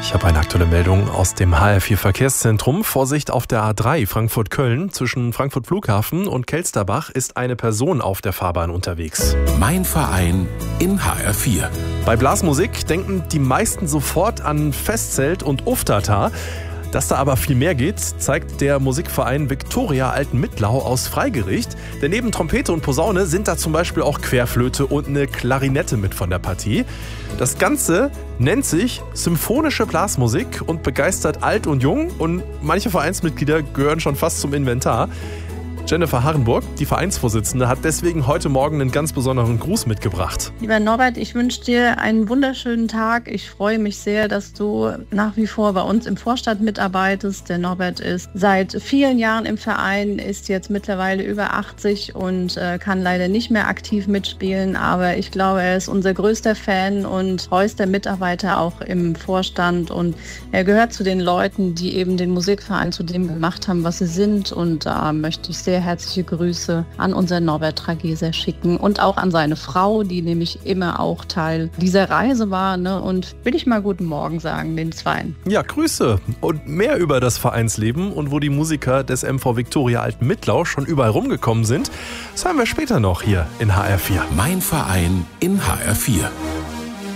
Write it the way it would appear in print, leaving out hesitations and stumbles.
Ich habe eine aktuelle Meldung aus dem HR4 Verkehrszentrum. Vorsicht auf der A3 Frankfurt-Köln. Zwischen Frankfurt Flughafen und Kelsterbach ist eine Person auf der Fahrbahn unterwegs. Mein Verein in HR4. Bei Blasmusik denken die meisten sofort an Festzelt und Uftata. Dass da aber viel mehr geht, zeigt der Musikverein Viktoria Altenmittlau aus Freigericht. Denn neben Trompete und Posaune sind da zum Beispiel auch Querflöte und eine Klarinette mit von der Partie. Das Ganze nennt sich symphonische Blasmusik und begeistert alt und jung. Und manche Vereinsmitglieder gehören schon fast zum Inventar. Jennifer Harrenburg, die Vereinsvorsitzende, hat deswegen heute Morgen einen ganz besonderen Gruß mitgebracht. Lieber Norbert, ich wünsche dir einen wunderschönen Tag. Ich freue mich sehr, dass du nach wie vor bei uns im Vorstand mitarbeitest. Der Norbert ist seit vielen Jahren im Verein, ist jetzt mittlerweile über 80 und kann leider nicht mehr aktiv mitspielen. Aber ich glaube, er ist unser größter Fan und treuester Mitarbeiter auch im Vorstand. Und er gehört zu den Leuten, die eben den Musikverein zu dem gemacht haben, was sie sind. Und da möchte ich sehr herzliche Grüße an unseren Norbert Trageser schicken und auch an seine Frau, die nämlich immer auch Teil dieser Reise war. Und will ich mal guten Morgen sagen, den Zweien. Ja, Grüße und mehr über das Vereinsleben und wo die Musiker des MV Viktoria Altenmittlau schon überall rumgekommen sind, das hören wir später noch hier in HR4. Mein Verein in HR4.